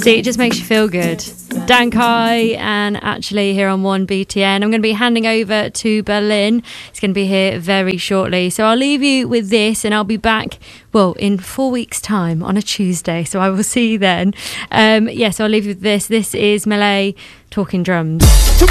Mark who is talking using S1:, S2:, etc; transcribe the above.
S1: See, it just makes you feel good. Dan Kai and actually here on 1BTN. I'm going to be handing over to Berlin. It's going to be here very shortly. So I'll leave you with this and I'll be back, well, in 4 weeks' time on a Tuesday. So I will see you then. So I'll leave you with this. This is Malay Talking Drums.